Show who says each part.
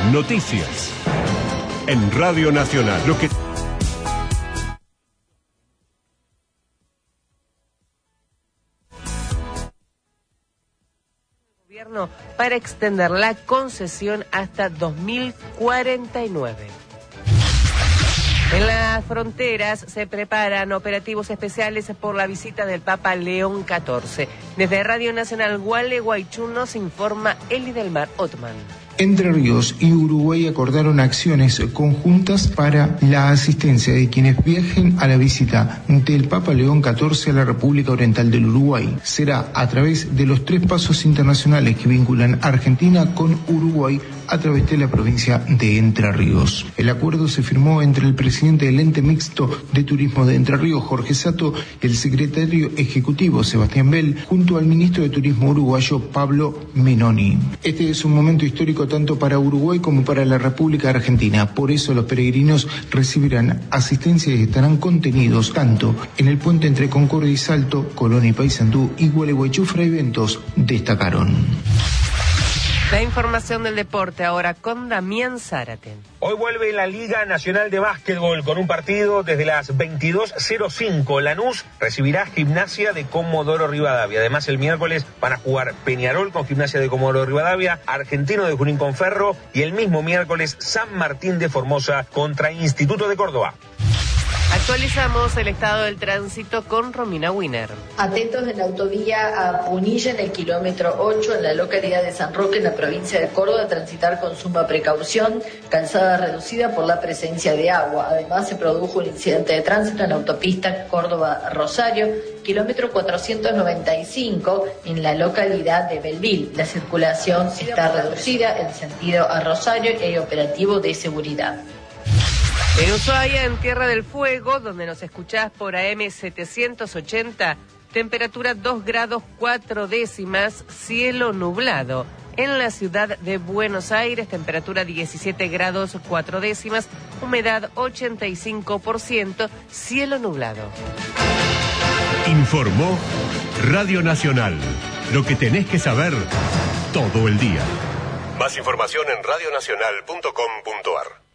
Speaker 1: Noticias. En Radio Nacional.
Speaker 2: Gobierno para extender la concesión hasta 2049. En las fronteras se preparan operativos especiales por la visita del Papa León XIV. Desde Radio Nacional Gualeguaychú nos informa Elidelmar Otman.
Speaker 3: Entre Ríos y Uruguay acordaron acciones conjuntas para la asistencia de quienes viajen a la visita del Papa León XIV a la República Oriental del Uruguay. Será a través de los 3 pasos internacionales que vinculan Argentina con Uruguay a través de la provincia de Entre Ríos. El acuerdo se firmó entre el presidente del ente mixto de turismo de Entre Ríos, Jorge Sato, y el secretario ejecutivo, Sebastián Bell, junto al ministro de Turismo uruguayo, Pablo Menoni. Este es un momento histórico tanto para Uruguay como para la República Argentina. Por eso los peregrinos recibirán asistencia y estarán contenidos tanto en el puente entre Concordia y Salto, Colón y Paysandú y Gualeguaychú. Fray Ventos destacaron.
Speaker 2: La información del deporte ahora con Damián Zárate.
Speaker 4: Hoy vuelve la Liga Nacional de Básquetbol con un partido desde las 22:05. Lanús recibirá Gimnasia de Comodoro Rivadavia. Además, el miércoles van a jugar Peñarol con Gimnasia de Comodoro Rivadavia, Argentino de Junín con Ferro y el mismo miércoles San Martín de Formosa contra Instituto de Córdoba.
Speaker 2: Actualizamos el estado del tránsito con Romina Winer.
Speaker 5: Atentos en la autovía a Punilla, en el kilómetro 8, en la localidad de San Roque, en la provincia de Córdoba, a transitar con suma precaución, calzada reducida por la presencia de agua. Además, se produjo un incidente de tránsito en la autopista Córdoba-Rosario, kilómetro 495, en la localidad de Belville. La circulación está reducida en sentido a Rosario y hay operativo de seguridad.
Speaker 2: En Ushuaia, en Tierra del Fuego, donde nos escuchás por AM 780, temperatura 2 grados 4 décimas, cielo nublado. En la ciudad de Buenos Aires, temperatura 17 grados 4 décimas, humedad 85%, cielo nublado.
Speaker 1: Informó Radio Nacional. Lo que tenés que saber todo el día. Más información en radionacional.com.ar.